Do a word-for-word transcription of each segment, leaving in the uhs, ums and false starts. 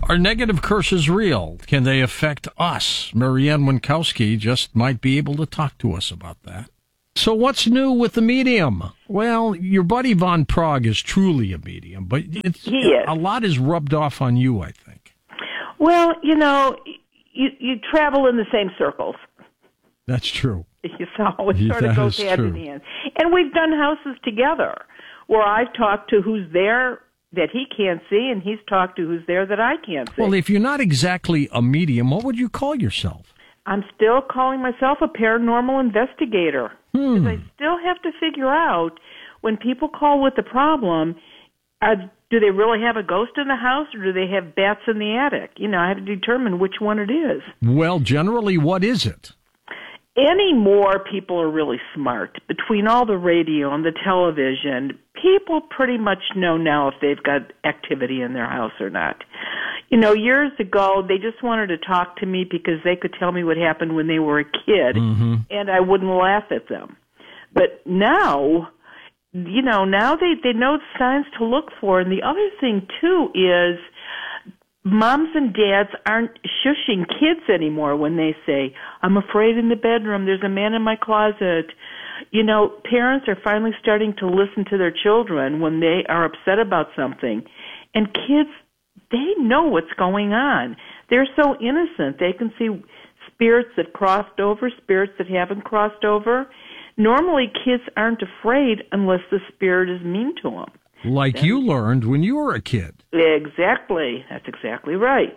Are negative curses real? Can they affect us? Marianne Winkowski just might be able to talk to us about that. So what's new with the medium? Well, your buddy Von Prague is truly a medium, but it's, he is. a lot is rubbed off on you, I think. Well, you know, you, you travel in the same circles. That's true. So it sort of goes hand in hand. And we've done houses together where I've talked to who's there that he can't see, and he's talked to who's there that I can't see. Well, if you're not exactly a medium, what would you call yourself? I'm still calling myself a paranormal investigator. Hmm. Because I still have to figure out, when people call with the problem, are, do they really have a ghost in the house, or do they have bats in the attic? You know, I have to determine which one it is. Well, generally, what is it? Anymore, people are really smart. Between all the radio and the television, people pretty much know now if they've got activity in their house or not. You know, years ago, they just wanted to talk to me because they could tell me what happened when they were a kid, mm-hmm. and I wouldn't laugh at them. But now, you know, now they, they know the signs to look for. And the other thing, too, is moms and dads aren't shushing kids anymore when they say, I'm afraid in the bedroom, there's a man in my closet. You know, parents are finally starting to listen to their children when they are upset about something. And kids, they know what's going on. They're so innocent. They can see spirits that crossed over, spirits that haven't crossed over. Normally, kids aren't afraid unless the spirit is mean to them. Like you learned when you were a kid. Exactly. That's exactly right.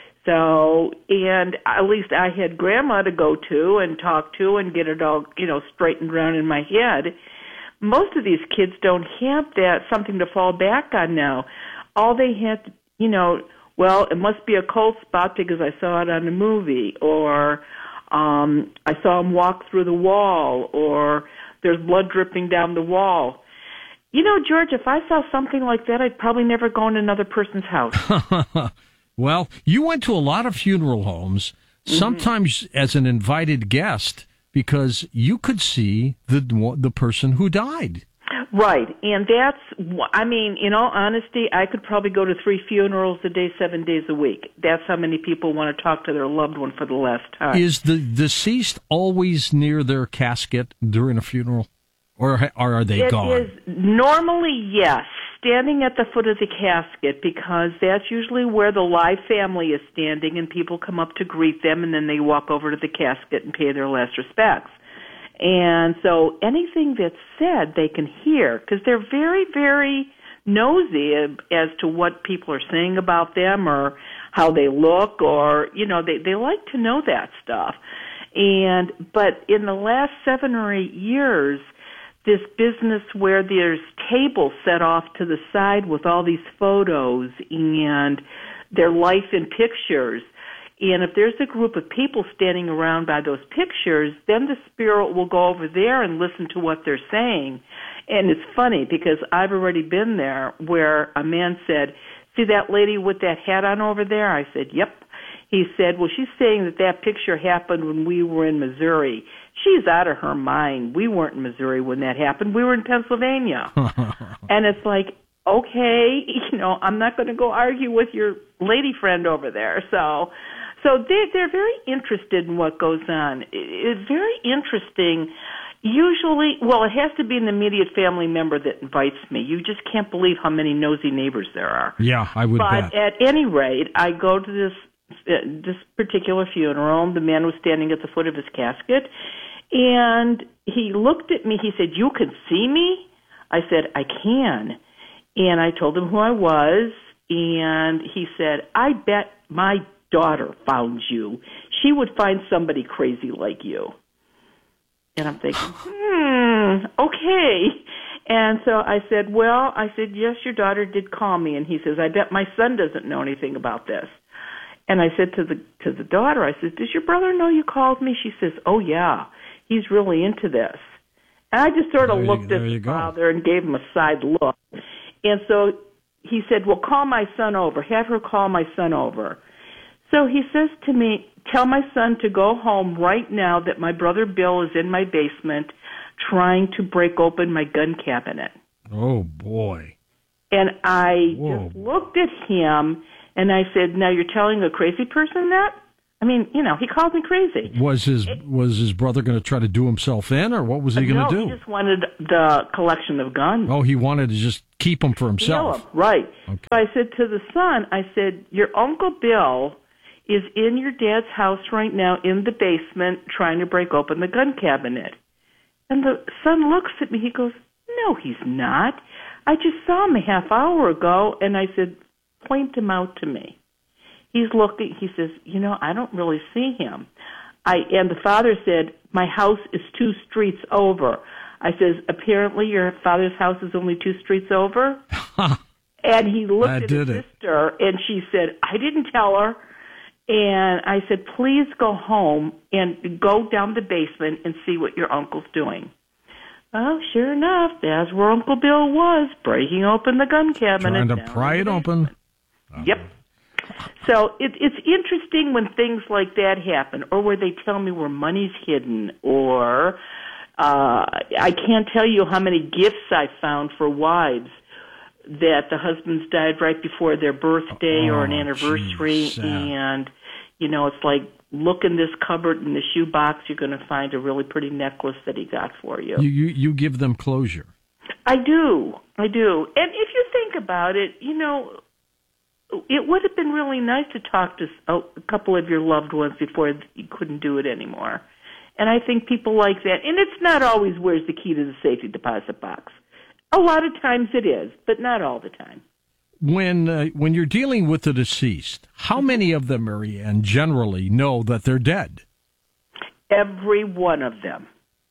So, and at least I had Grandma to go to and talk to and get it all, you know, straightened around in my head. Most of these kids don't have that, something to fall back on now. All they had, you know, well, it must be a cold spot because I saw it on a movie, or um, I saw him walk through the wall, or there's blood dripping down the wall. You know, George, if I saw something like that, I'd probably never go in another person's house. Well, you went to a lot of funeral homes, sometimes mm-hmm. as an invited guest, because you could see the the person who died. Right, and that's, I mean, in all honesty, I could probably go to three funerals a day, seven days a week. That's how many people want to talk to their loved one for the last time. Is the deceased always near their casket during a funeral? Or, or are they it gone? It is normally, yes, standing at the foot of the casket, because that's usually where the live family is standing, and people come up to greet them, and then they walk over to the casket and pay their last respects. And so anything that's said, they can hear, because they're very, very nosy as to what people are saying about them or how they look, or, you know, they, they like to know that stuff. And but in the last seven or eight years, this business where there's tables set off to the side with all these photos and their life in pictures. And if there's a group of people standing around by those pictures, then the spirit will go over there and listen to what they're saying. And it's funny because I've already been there where a man said, see that lady with that hat on over there? I said, yep. He said, well, she's saying that that picture happened when we were in Missouri. She's out of her mind. We weren't in Missouri when that happened. We were in Pennsylvania. And it's like, okay, you know, I'm not going to go argue with your lady friend over there. So so they, they're very interested in what goes on. It's very interesting. Usually, well, it has to be an immediate family member that invites me. You just can't believe how many nosy neighbors there are. Yeah, I would but bet. But at any rate, I go to this this particular funeral. The man was standing at the foot of his casket, and he looked at me. He said, you can see me? I said, I can. And I told him who I was, and he said, I bet my daughter found you. She would find somebody crazy like you. And I'm thinking, hmm, okay. And so I said, well, I said, yes, your daughter did call me. And he says, I bet my son doesn't know anything about this. And I said to the to the daughter, I said, does your brother know you called me? She says, oh, yeah, he's really into this. And I just sort of there looked you, at the go. father and gave him a side look. And so he said, well, call my son over. Have her call my son over. So he says to me, tell my son to go home right now that my brother Bill is in my basement trying to break open my gun cabinet. Oh, boy. And I Whoa. just looked at him, And I said, now you're telling a crazy person that? I mean, you know, he called me crazy. Was his it, was his brother going to try to do himself in, or what was he going to no, do? No, he just wanted the collection of guns. Oh, he wanted to just keep them for himself. Him, right. Okay. So I said to the son, I said, your Uncle Bill is in your dad's house right now in the basement trying to break open the gun cabinet. And the son looks at me, he goes, no, he's not. I just saw him a half hour ago, and I said, point him out to me. He's looking, he says, you know, I don't really see him. I And the father said, my house is two streets over. I says, apparently your father's house is only two streets over? And he looked that at his it. sister, and she said, I didn't tell her. And I said, please go home and go down the basement and see what your uncle's doing. Well, sure enough, that's where Uncle Bill was, breaking open the gun cabinet. Trying to pry it open. Yep. So it, it's interesting when things like that happen, or where they tell me where money's hidden, or uh, I can't tell you how many gifts I found for wives that the husbands died right before their birthday oh, or an anniversary, geez, and, you know, it's like, look in this cupboard in the shoebox, you're going to find a really pretty necklace that he got for you. You, you. You give them closure. I do. I do. And if you think about it, you know, it would have been really nice to talk to a couple of your loved ones before you couldn't do it anymore. And I think people like that. And it's not always where's the key to the safety deposit box. A lot of times it is, but not all the time. When uh, when you're dealing with the deceased, how many of them, Marianne, generally know that they're dead? Every one of them.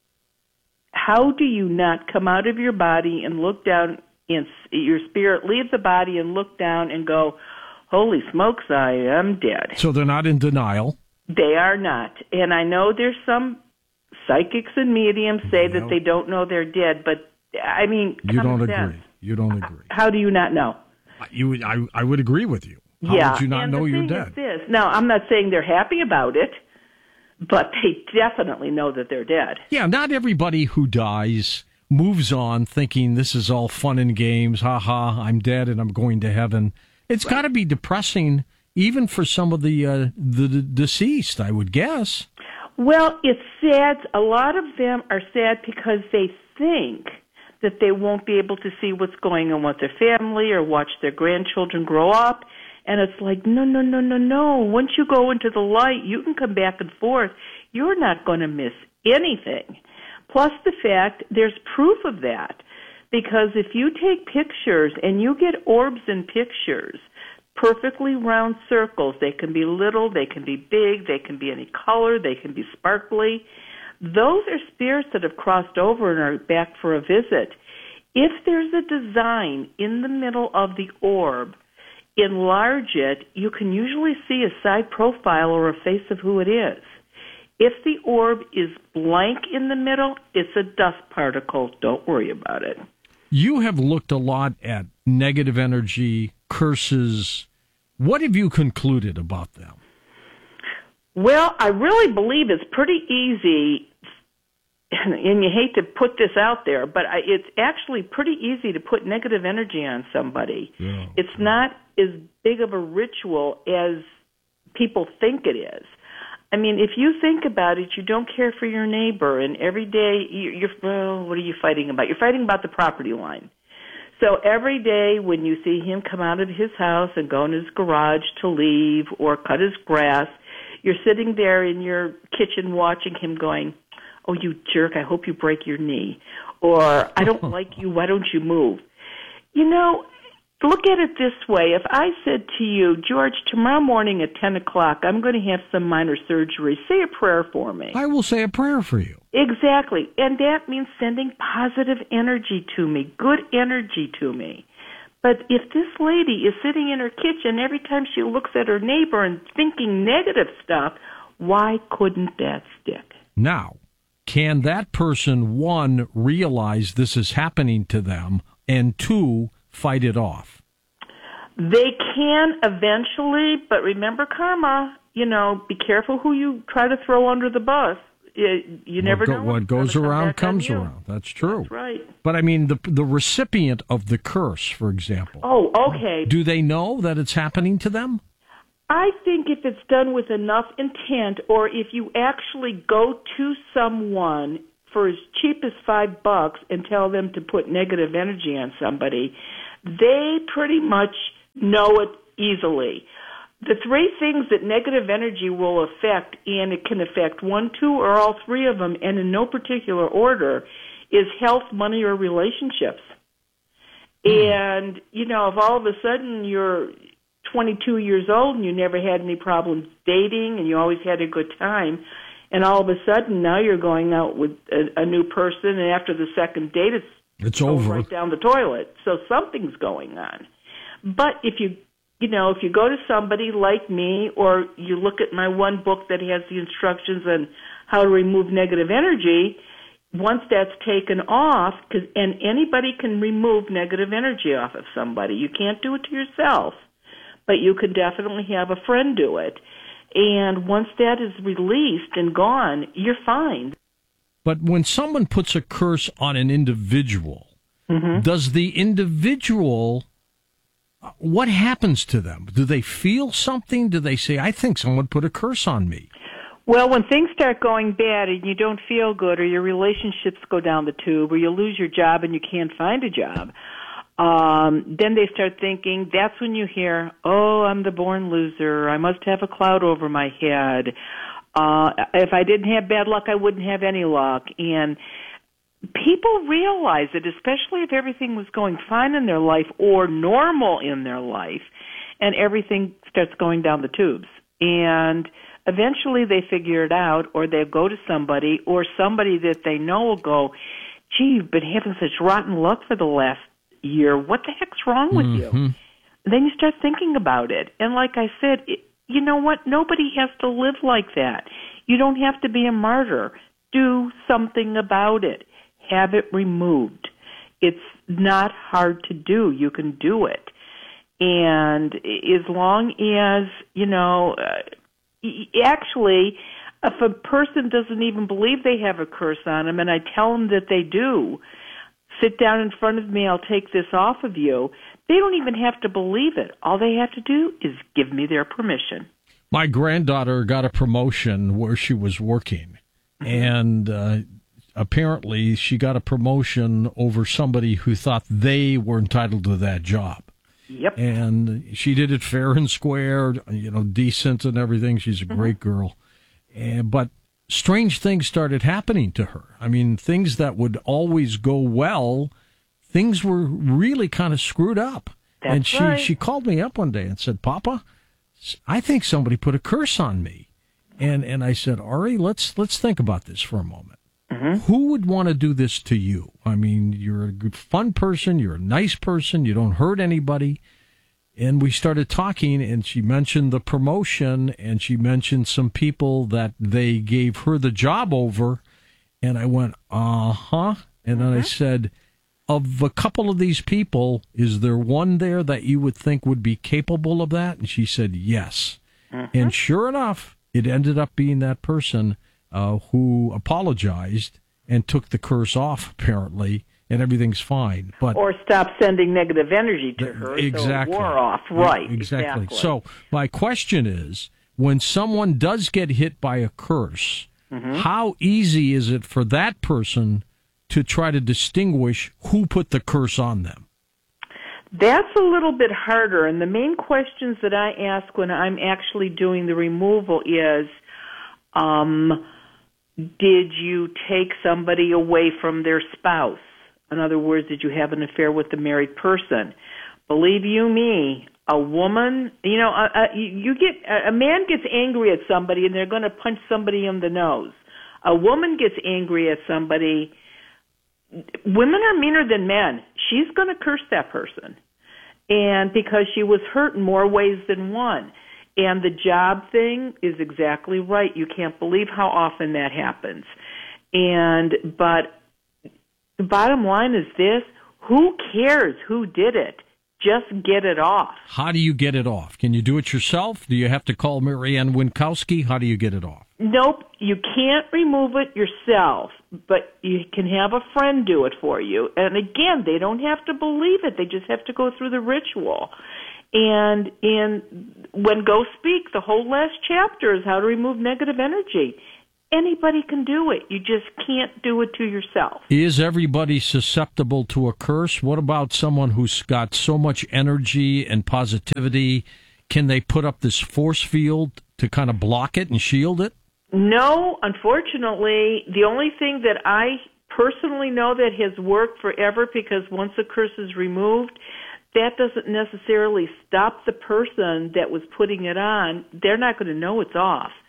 How do you not come out of your body and look down, and your spirit leave the body and look down and go, holy smokes, I am dead? So they're not in denial? They are not. And I know there's some psychics and mediums say no. that they don't know they're dead, but I mean, you don't sense. agree. You don't agree. How do you not know? You, would, I, I would agree with you. How yeah, would you not and know the you're thing dead? Is this. Now, I'm not saying they're happy about it, but they definitely know that they're dead. Yeah, not everybody who dies moves on thinking this is all fun and games. Ha ha, I'm dead and I'm going to heaven. It's right. Got to be depressing, even for some of the, uh, the the deceased, I would guess. Well, it's sad. A lot of them are sad because they think that they won't be able to see what's going on with their family or watch their grandchildren grow up. And it's like, no, no, no, no, no. Once you go into the light, you can come back and forth. You're not going to miss anything. Plus the fact there's proof of that. Because if you take pictures and you get orbs in pictures, perfectly round circles, they can be little, they can be big, they can be any color, they can be sparkly. Those are spirits that have crossed over and are back for a visit. If there's a design in the middle of the orb, enlarge it, you can usually see a side profile or a face of who it is. If the orb is blank in the middle, it's a dust particle. Don't worry about it. You have looked a lot at negative energy, curses. What have you concluded about them? Well, I really believe it's pretty easy, and you hate to put this out there, but it's actually pretty easy to put negative energy on somebody. Yeah. It's not as big of a ritual as people think it is. I mean, if you think about it, you don't care for your neighbor, and every day you're, well, what are you fighting about? You're fighting about the property line. So every day when you see him come out of his house and go in his garage to leave or cut his grass, you're sitting there in your kitchen watching him going, oh, you jerk, I hope you break your knee. Or, I don't like you, why don't you move? You know, look at it this way. If I said to you, George, tomorrow morning at ten o'clock, I'm going to have some minor surgery. Say a prayer for me. I will say a prayer for you. Exactly. And that means sending positive energy to me, good energy to me. But if this lady is sitting in her kitchen every time she looks at her neighbor and thinking negative stuff, why couldn't that stick? Now, can that person, one, realize this is happening to them, and two, fight it off? They can eventually, but remember karma. You know, be careful who you try to throw under the bus. it, you never what go, know. What goes around comes you. around. That's true. That's right. But I mean, the the recipient of the curse, for example. Oh, okay. Do they know that it's happening to them? I think if it's done with enough intent, or if you actually go to someone for as cheap as five bucks and tell them to put negative energy on somebody, they pretty much know it easily. The three things that negative energy will affect, and it can affect one, two, or all three of them, and in no particular order, is health, money, or relationships. Mm. And, you know, if all of a sudden you're twenty-two years old and you never had any problems dating and you always had a good time, and all of a sudden now you're going out with a, a new person, and after the second date it's, it's over right down the toilet. So something's going on. But if you, you know, if you go to somebody like me, or you look at my one book that has the instructions on how to remove negative energy, once that's taken off, cause, and anybody can remove negative energy off of somebody. You can't do it to yourself, but you can definitely have a friend do it. And once that is released and gone, you're fine. But when someone puts a curse on an individual, mm-hmm. does the individual, what happens to them? Do they feel something? Do they say, I think someone put a curse on me? Well, when things start going bad and you don't feel good, or your relationships go down the tube, or you lose your job and you can't find a job, Um, then they start thinking, that's when you hear, oh, I'm the born loser. I must have a cloud over my head. Uh, if I didn't have bad luck, I wouldn't have any luck. And people realize it, especially if everything was going fine in their life or normal in their life, and everything starts going down the tubes. And eventually they figure it out, or they go to somebody, or somebody that they know will go, gee, you've been having such rotten luck for the last year. What the heck's wrong with mm-hmm. you? And then you start thinking about it. And like I said, it, you know what? Nobody has to live like that. You don't have to be a martyr. Do something about it. Have it removed. It's not hard to do. You can do it. And as long as, you know, uh, actually, if a person doesn't even believe they have a curse on them, and I tell them that they do, sit down in front of me, I'll take this off of you, they don't even have to believe it. All they have to do is give me their permission. My granddaughter got a promotion where she was working, mm-hmm. and uh, apparently she got a promotion over somebody who thought they were entitled to that job. Yep. And she did it fair and square, you know, decent and everything. She's a mm-hmm. great girl. And, but strange things started happening to her. I mean, things that would always go well, things were really kind of screwed up. That's and she, right. she called me up one day and said, Papa, I think somebody put a curse on me. And and I said, Ari, let's let's think about this for a moment. Mm-hmm. Who would want to do this to you? I mean, you're a good, fun person. You're a nice person. You don't hurt anybody. And we started talking, and she mentioned the promotion, and she mentioned some people that they gave her the job over. And I went, uh-huh. And then mm-hmm. I said, of a couple of these people, is there one there that you would think would be capable of that? And she said, yes. Mm-hmm. And sure enough, it ended up being that person uh, who apologized and took the curse off, apparently, and everything's fine. But or stop sending negative energy to her. Exactly. So it wore off. Right. Exactly. exactly. So my question is, when someone does get hit by a curse, mm-hmm. how easy is it for that person to try to distinguish who put the curse on them? That's a little bit harder, and the main questions that I ask when I'm actually doing the removal is, um, did you take somebody away from their spouse? In other words, did you have an affair with the married person? Believe you me, a woman, you know, a, a, you get a man gets angry at somebody, and they're going to punch somebody in the nose. A woman gets angry at somebody. Women are meaner than men. She's going to curse that person, and because she was hurt in more ways than one. And the job thing is exactly right. You can't believe how often that happens. And but the bottom line is this: who cares who did it? Just get it off. How do you get it off? Can you do it yourself? Do you have to call Marianne Winkowski? How do you get it off? Nope, you can't remove it yourself, but you can have a friend do it for you. And again, they don't have to believe it. They just have to go through the ritual. And in When Ghosts Speak, the whole last chapter is how to remove negative energy. Anybody can do it. You just can't do it to yourself. Is everybody susceptible to a curse? What about someone who's got so much energy and positivity? Can they put up this force field to kind of block it and shield it? No, unfortunately. The only thing that I personally know that has worked forever, because once a curse is removed, that doesn't necessarily stop the person that was putting it on. They're not going to know it's off.